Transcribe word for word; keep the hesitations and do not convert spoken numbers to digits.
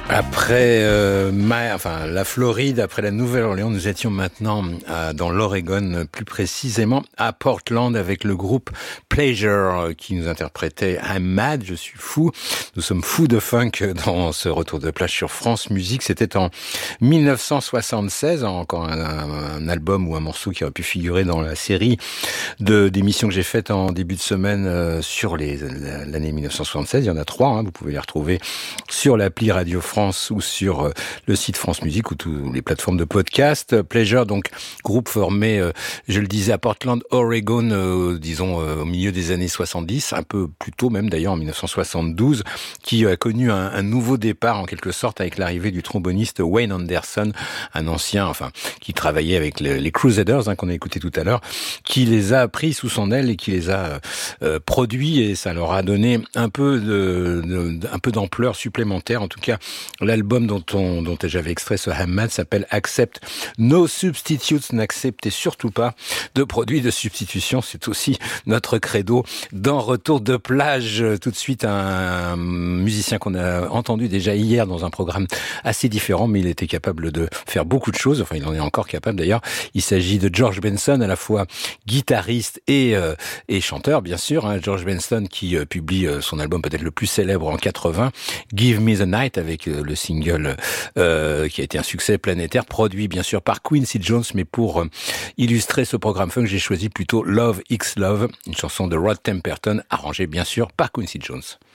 Après euh, ma, enfin, la Floride, après la Nouvelle-Orléans, nous étions maintenant à, dans l'Oregon, plus précisément à Portland, avec le groupe Pleasure qui nous interprétait I'm Mad, je suis fou. Nous sommes fous de funk dans ce retour de plage sur France Musique. C'était en mille neuf cent soixante-seize, encore un, un album ou un morceau qui aurait pu figurer dans la série de d'émissions que j'ai faites en début de semaine euh, sur les, l'année mille neuf cent soixante-seize. Il y en a trois, hein, vous pouvez les retrouver sur l'appli Radio France ou sur le site France Musique ou toutes les plateformes de podcast. Pleasure, donc groupe formé, euh, je le disais, à Portland, Oregon, euh, disons euh, au milieu des années soixante-dix, un peu plus tôt même d'ailleurs, en mille neuf cent soixante-douze, qui a connu un, un nouveau départ en quelque sorte avec l'arrivée du tromboniste Wayne Anderson, un ancien, enfin, qui travaillait avec les, les Crusaders, hein, qu'on a écouté tout à l'heure, qui les a pris sous son aile et qui les a euh, produits, et ça leur a donné un peu de, de un peu d'ampleur supplémentaire. En tout cas, l'album dont, on, dont j'avais extrait ce I'm Mad s'appelle Accept No Substitutes. N'acceptez surtout pas de produits de substitution. C'est aussi notre credo dans Retour de plage. Tout de suite, un musicien qu'on a entendu déjà hier dans un programme assez différent, mais il était capable de faire beaucoup de choses. Enfin, il en est encore capable d'ailleurs. Il s'agit de George Benson, à la fois guitariste et, euh, et chanteur, bien sûr. Hein. George Benson qui euh, publie euh, son album peut-être le plus célèbre en quatre-vingts, Give Me the Night, avec euh, le single euh, qui a été un succès planétaire, produit bien sûr par Quincy Jones, mais pour euh, illustrer ce programme funk, j'ai choisi plutôt Love X Love, une chanson de Rod Temperton, arrangée bien sûr par Quincy Jones.